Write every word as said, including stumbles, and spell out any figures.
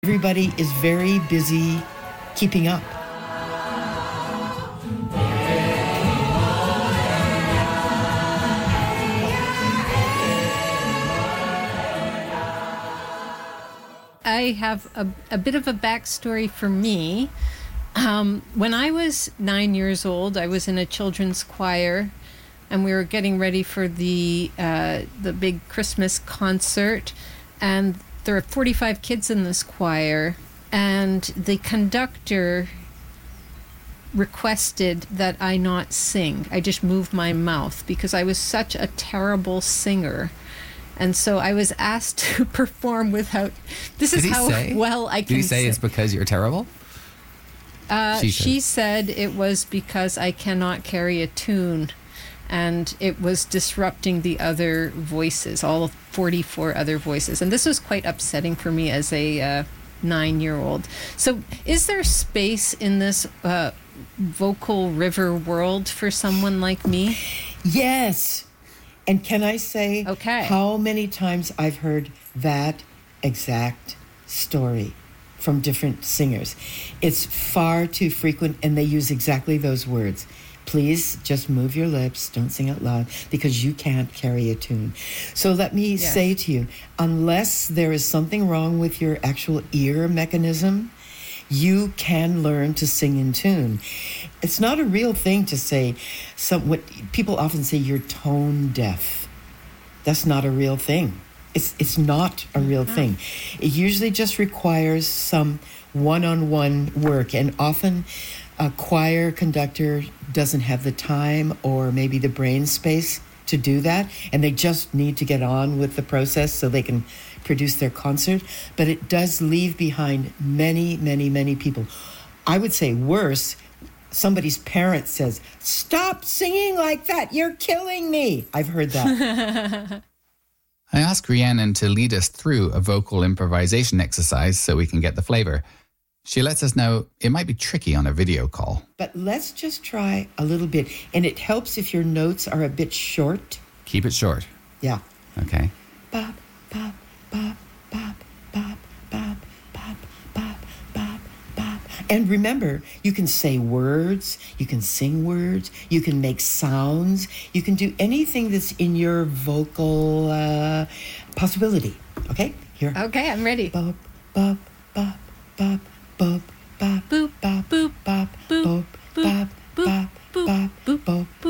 Everybody is very busy keeping up. I have a, a bit of a backstory for me. Um, when I was nine years old, I was in a children's choir, and we were getting ready for the uh, the big Christmas concert, and there are forty-five kids in this choir, and the conductor requested that I not sing. I just moved my mouth because I was such a terrible singer. And so I was asked to perform without... This is how say? well I can Did he say sing. it's because you're terrible? Uh, she, she said it was because I cannot carry a tune, and it was disrupting the other voices, all forty-four other voices. And this was quite upsetting for me as a uh, nine-year-old. So is there space in this uh, vocal river world for someone like me? Yes. And can I say okay. how many times I've heard that exact story from different singers? It's far too frequent, and they use exactly those words. Please just move your lips, don't sing out loud, because you can't carry a tune. So let me yes. say to you, unless there is something wrong with your actual ear mechanism, you can learn to sing in tune. It's not a real thing to say, some, what people often say, you're tone deaf. That's not a real thing. It's it's not a real Oh. thing. It usually just requires some one-on-one work, and often a choir conductor doesn't have the time or maybe the brain space to do that, and they just need to get on with the process so they can produce their concert. But it does leave behind many, many, many people. I would say worse, somebody's parent says, "Stop singing like that, you're killing me." I've heard that. I asked Rhiannon to lead us through a vocal improvisation exercise so we can get the flavor. She lets us know it might be tricky on a video call. But let's just try a little bit. And it helps if your notes are a bit short. Keep it short. Yeah. Okay. Bop, bop, bop, bop, bop, bop, bop, bop, bop, bop. And remember, you can say words, you can sing words, you can make sounds, you can do anything that's in your vocal uh, possibility. Okay? Here. Okay, I'm ready. Bop, bop, bop, bop, bop, bop, Boop, bop, boop, bop, boop, bop, boop, bop, boop, bop, boop, bop, boop, bop, boop.